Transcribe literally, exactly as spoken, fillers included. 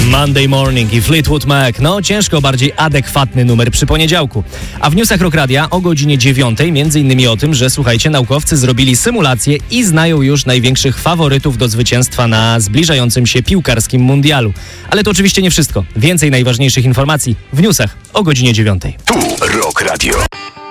Monday Morning i Fleetwood Mac. No ciężko bardziej adekwatny numer przy poniedziałku. A w newsach Rock Radia o godzinie dziewiątej między innymi o tym, że słuchajcie, naukowcy zrobili symulację i znają już największych faworytów do zwycięstwa na zbliżającym się piłkarskim mundialu. Ale to oczywiście nie wszystko. Więcej najważniejszych informacji w newsach o godzinie dziewiątej. Tu Rock Radio.